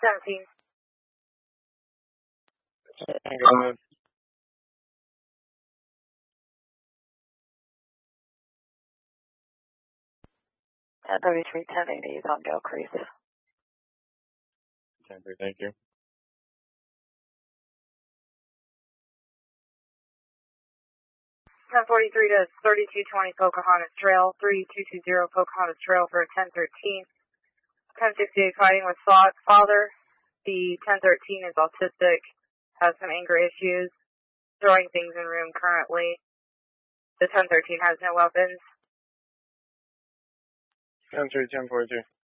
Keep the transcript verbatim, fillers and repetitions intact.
seventeen. Uh, ten thirty-three, ten eighty is on Gale Creek. ten three, thank you. ten forty-three to thirty-two twenty Pocahontas Trail, three two two zero Pocahontas Trail for a ten thirteen. ten sixty-eight fighting with father. The ten thirteen is autistic, has some anger issues, throwing things in room currently. The ten thirteen has no weapons. ten three, ten forty-two.